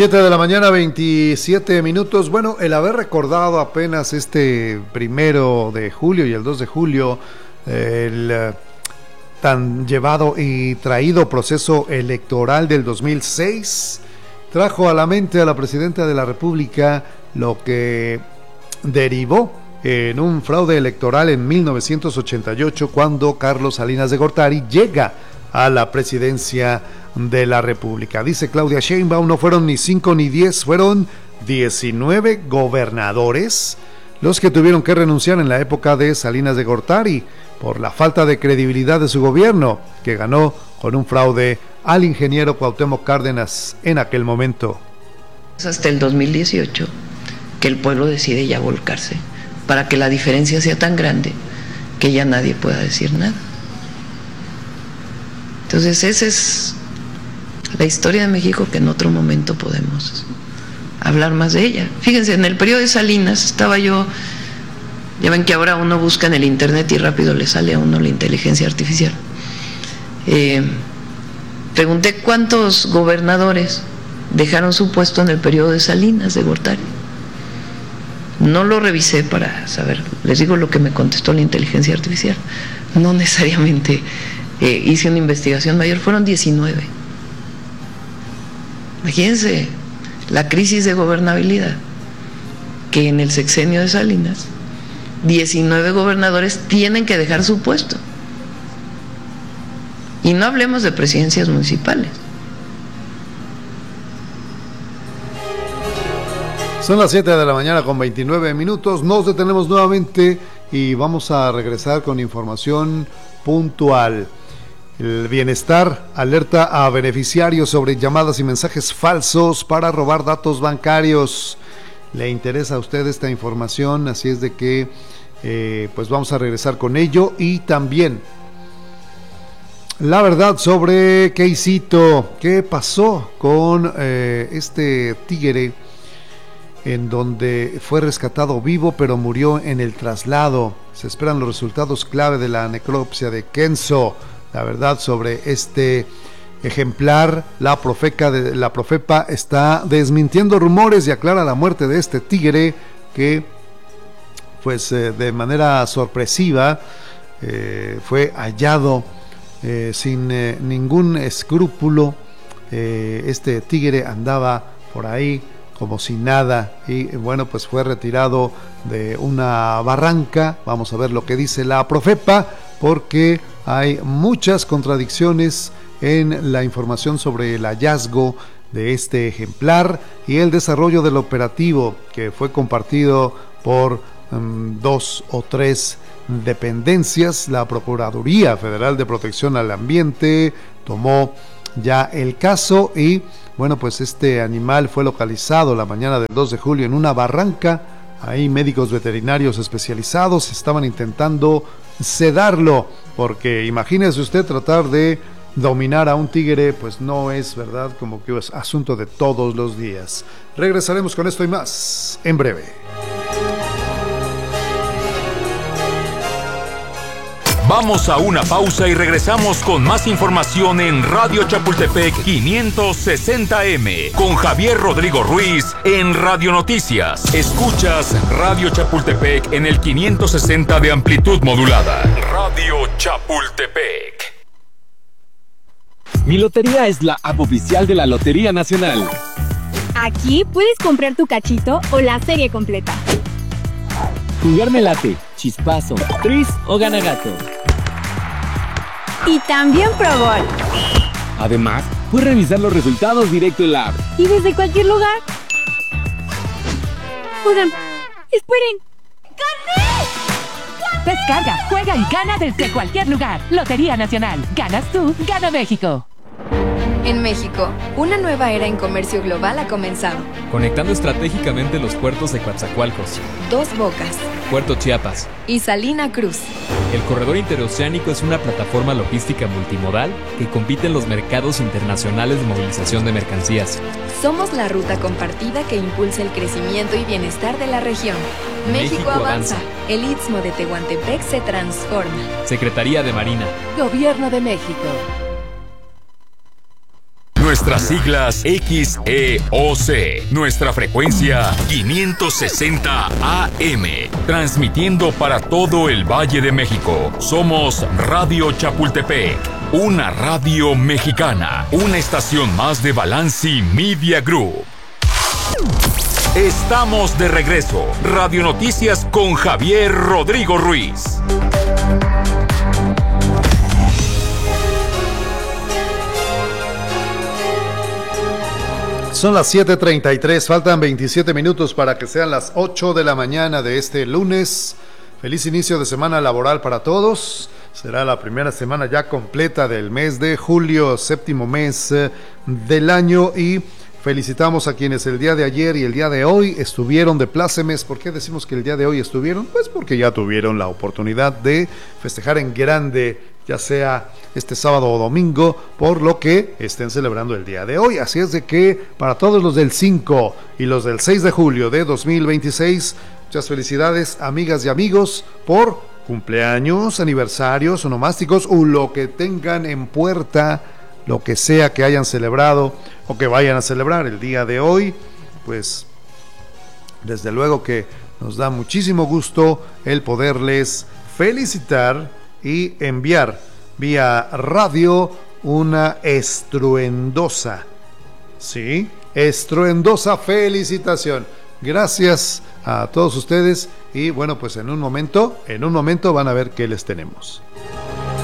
7 de la mañana, 27 minutos. Bueno, el haber recordado apenas este 1 de julio y el 2 de julio, el tan llevado y traído proceso electoral del 2006, trajo a la mente a la presidenta de la República lo que derivó en un fraude electoral en 1988, cuando Carlos Salinas de Gortari llega a la presidencia de la República. Dice Claudia Sheinbaum, no fueron ni 5 ni 10, fueron 19 gobernadores los que tuvieron que renunciar en la época de Salinas de Gortari por la falta de credibilidad de su gobierno, que ganó con un fraude al ingeniero Cuauhtémoc Cárdenas en aquel momento. Hasta el 2018 que el pueblo decide ya volcarse, para que la diferencia sea tan grande que ya nadie pueda decir nada. Entonces esa es la historia de México, que en otro momento podemos hablar más de ella. Fíjense, en el periodo de Salinas estaba yo, ya ven que ahora uno busca en el internet y rápido le sale a uno la inteligencia artificial. Pregunté cuántos gobernadores dejaron su puesto en el periodo de Salinas de Gortari. No lo revisé para saber, les digo lo que me contestó la inteligencia artificial. No necesariamente hice una investigación mayor, fueron 19. Imagínense la crisis de gobernabilidad, que en el sexenio de Salinas 19 gobernadores tienen que dejar su puesto. Y no hablemos de presidencias municipales. Son las 7 de la mañana con 29 minutos. Nos detenemos nuevamente y vamos a regresar con información puntual. El Bienestar alerta a beneficiarios sobre llamadas y mensajes falsos para robar datos bancarios. ¿Le interesa a usted esta información? Así es de que pues vamos a regresar con ello. Y también la verdad sobre Keisito. ¿Qué pasó con este tigre en donde fue rescatado vivo pero murió en el traslado? Se esperan los resultados clave de la necropsia de Kenzo. La verdad sobre este ejemplar, la Profepa está desmintiendo rumores y aclara la muerte de este tigre que pues de manera sorpresiva fue hallado sin ningún escrúpulo. Este tigre andaba por ahí como si nada y bueno, pues fue retirado de una barranca. Vamos a ver lo que dice la Profepa, porque hay muchas contradicciones en la información sobre el hallazgo de este ejemplar y el desarrollo del operativo, que fue compartido por 2 o 3 dependencias. La Procuraduría Federal de Protección al Ambiente tomó ya el caso y bueno, pues este animal fue localizado la mañana del 2 de julio en una barranca. Ahí médicos veterinarios especializados estaban intentando sedarlo, porque imagínese usted tratar de dominar a un tigre, pues no es verdad como que es asunto de todos los días. Regresaremos con esto y más en breve. Vamos a una pausa y regresamos con más información en Radio Chapultepec 560M con Javier Rodrigo Ruiz en Radio Noticias. Escuchas Radio Chapultepec en el 560 de amplitud modulada. Radio Chapultepec. Mi Lotería es la app oficial de la Lotería Nacional. Aquí puedes comprar tu cachito o la serie completa. Jugar me late, chispazo, tris o gana gato. Y también Pro Gol. Además, puedes revisar los resultados directo en la app. Y desde cualquier lugar. Oigan, esperen. ¡Gané! Descarga, juega y gana desde cualquier lugar. Lotería Nacional. Ganas tú, gana México. En México, una nueva era en comercio global ha comenzado. Conectando estratégicamente los puertos de Coatzacoalcos, Dos Bocas, Puerto Chiapas y Salina Cruz. El corredor interoceánico es una plataforma logística multimodal que compite en los mercados internacionales de movilización de mercancías. Somos la ruta compartida que impulsa el crecimiento y bienestar de la región. México avanza. El Istmo de Tehuantepec se transforma. Secretaría de Marina. Gobierno de México. Nuestras siglas XEOC. Nuestra frecuencia 560 AM. Transmitiendo para todo el Valle de México. Somos Radio Chapultepec. Una radio mexicana. Una estación más de Balanci Media Group. Estamos de regreso. Radio Noticias con Javier Rodrigo Ruiz. Son las 7:33, faltan 27 minutos para que sean las 8 de la mañana de este lunes. Feliz inicio de semana laboral para todos. Será la primera semana ya completa del mes de julio, séptimo mes del año, y felicitamos a quienes el día de ayer y el día de hoy estuvieron de plácemes. ¿Por qué decimos que el día de hoy estuvieron? Pues porque ya tuvieron la oportunidad de festejar en grande, ya sea este sábado o domingo, por lo que estén celebrando el día de hoy. Así es de que para todos los del 5 y los del 6 de julio de 2026, muchas felicidades, amigas y amigos, por cumpleaños, aniversarios, onomásticos o lo que tengan en puerta, lo que sea que hayan celebrado o que vayan a celebrar el día de hoy. Pues desde luego que nos da muchísimo gusto el poderles felicitar y enviar vía radio una estruendosa felicitación. Gracias a todos ustedes y bueno, pues en un momento van a ver qué les tenemos.